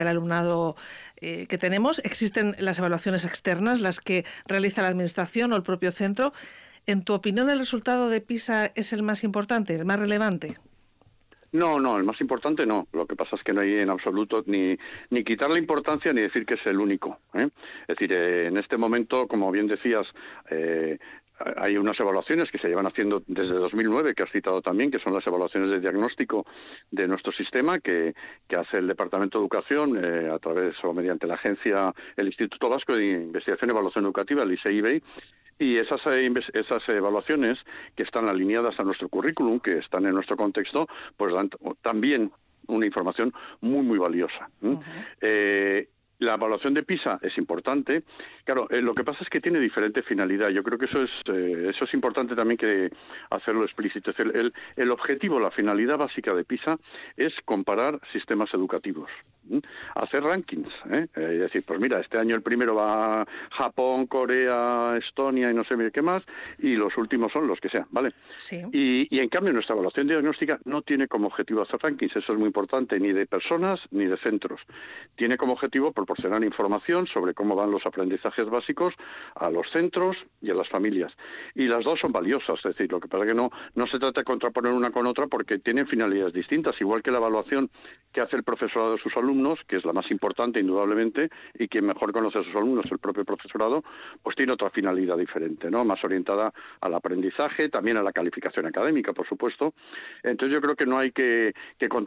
el alumnado que tenemos. Existen las evaluaciones externas, las que realiza la Administración o el propio centro. ¿En tu opinión el resultado de PISA es el más importante, el más relevante? No, el más importante no. Lo que pasa es que no hay en absoluto ni quitarle importancia ni decir que es el único, ¿eh? Es decir, en este momento, como bien decías, hay unas evaluaciones que se llevan haciendo desde 2009, que has citado también, que son las evaluaciones de diagnóstico de nuestro sistema, que hace el Departamento de Educación a través o mediante la agencia, el Instituto Vasco de Investigación y Evaluación Educativa, el ISEIBEI. Y esas evaluaciones que están alineadas a nuestro currículum, que están en nuestro contexto, pues dan también una información muy valiosa. Uh-huh. La evaluación de PISA es importante. Claro, lo que pasa es que tiene diferente finalidad. Yo creo que eso es importante también que hacerlo explícito. Es decir, el objetivo, la finalidad básica de PISA es comparar sistemas educativos, hacer rankings, es decir, pues mira, este año el primero va Japón, Corea, Estonia y no sé qué más, y los últimos son los que sean, ¿vale? Sí. Y en cambio nuestra evaluación diagnóstica no tiene como objetivo hacer rankings, eso es muy importante, ni de personas ni de centros. Tiene como objetivo proporcionar información sobre cómo van los aprendizajes básicos a los centros y a las familias. Y las dos son valiosas, es decir, lo que pasa es que no se trata de contraponer una con otra porque tienen finalidades distintas, igual que la evaluación que hace el profesorado de sus alumnos, que es la más importante indudablemente, y quien mejor conoce a sus alumnos, el propio profesorado, pues tiene otra finalidad diferente, ¿no? Más orientada al aprendizaje, también a la calificación académica, por supuesto. Entonces yo creo que no hay que